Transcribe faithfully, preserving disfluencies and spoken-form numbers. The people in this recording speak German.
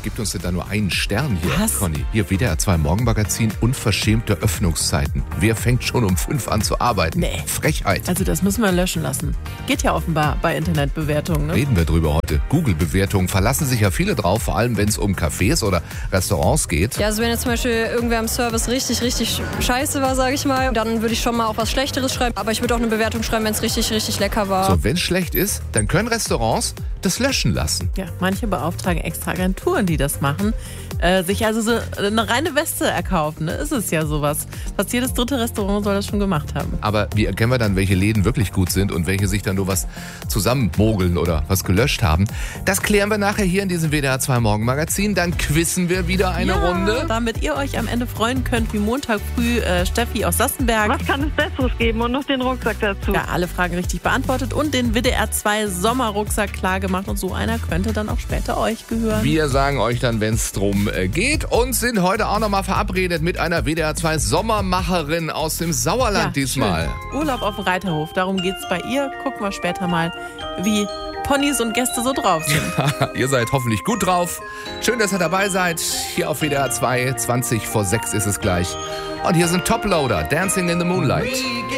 gibt uns denn da nur einen Stern hier, Was? Conny? Hier, W D R zwei Morgenmagazin, unverschämte Öffnungszeiten. Wer fängt schon um fünf an zu arbeiten? Nee. Frechheit. Also das müssen wir löschen lassen. Geht ja offenbar bei Internetbewertungen. Ne? Reden wir drüber heute. Google-Bewertungen verlassen sich ja viele drauf, vor allem wenn es um Cafés oder Restaurants geht. Ja, also wenn jetzt zum Beispiel irgendwer am Service richtig, richtig scheiße war, sage ich mal, dann würde ich schon mal auch was Schlechteres schreiben. Aber ich würde auch eine Bewertung schreiben, wenn es richtig, richtig lecker war. So, wenn es schlecht ist, dann können Restaurants das löschen lassen. Ja, manche beauftragen extra Agenturen, die das machen, äh, sich also so eine reine Weste erkaufen. Ne? Ist es ja sowas. Fast jedes dritte Restaurant soll das schon gemacht haben. Aber wie erkennen wir dann, welche Läden wirklich gut sind und welche sich dann nur was zusammenmogeln oder was gelöscht haben? Das klären wir nachher hier in diesem W D R zwei Morgenmagazin. Dann quizzen wir wieder eine ja, Runde. Damit ihr euch am Ende freuen könnt, wie Montag früh äh, Steffi aus Sassenberg. Was kann es Besseres geben und noch den Rucksack dazu? Ja, alle Fragen richtig beantwortet und den W D R zwei Sommerrucksack klar gemacht. Und so einer könnte dann auch später euch gehören. Wir sagen euch dann, wenn es drum äh, geht, und sind heute auch nochmal verabredet mit einer W D R zwei Sommermacherin aus dem Sauerland ja, diesmal. Schön. Urlaub auf dem Reiterhof, darum geht's bei ihr. Gucken wir später mal, wie Ponys und Gäste so drauf sind. Ihr seid hoffentlich gut drauf. Schön, dass ihr dabei seid. Hier auf W D R zwei, zwanzig vor sechs ist es gleich. Und hier sind Toploader, Dancing in the Moonlight.